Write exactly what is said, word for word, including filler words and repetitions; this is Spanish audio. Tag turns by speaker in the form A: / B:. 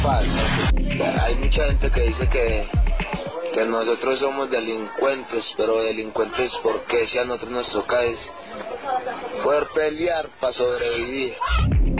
A: pasa. Hay mucha gente que dice que, que nosotros somos delincuentes, pero delincuentes porque si a nosotros nos toca es poder pelear para sobrevivir.